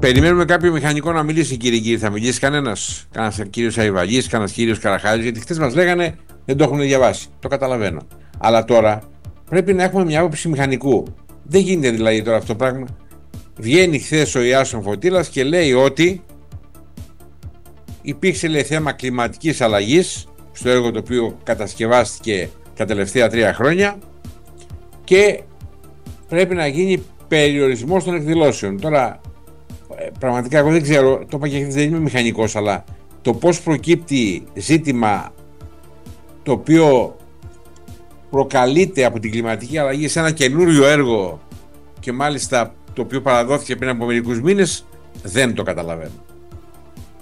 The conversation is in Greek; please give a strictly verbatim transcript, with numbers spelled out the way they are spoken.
περιμένουμε κάποιο μηχανικό να μιλήσει, κύριε κύριε. Θα μιλήσει κανένας? Κανένας κύριος Αϊβαλής, κανένας κύριος Καραχάλης? Γιατί χτες μας λέγανε δεν το έχουν διαβάσει. Το καταλαβαίνω. Αλλά τώρα πρέπει να έχουμε μια άποψη μηχανικού. Δεν γίνεται δηλαδή τώρα αυτό το πράγμα. Βγαίνει χθες ο Ιάσον Φωτήλας και λέει ότι υπήρξε, λέει, θέμα κλιματικής αλλαγής στο έργο το οποίο κατασκευάστηκε τα τελευταία τρία χρόνια και πρέπει να γίνει περιορισμός των εκδηλώσεων. Τώρα πραγματικά εγώ δεν ξέρω, το είπα και χθες, δεν είμαι μηχανικός, αλλά το πώς προκύπτει ζήτημα το οποίο προκαλείται από την κλιματική αλλαγή σε ένα καινούριο έργο και μάλιστα το οποίο παραδόθηκε πριν από μερικούς μήνες, δεν το καταλαβαίνω.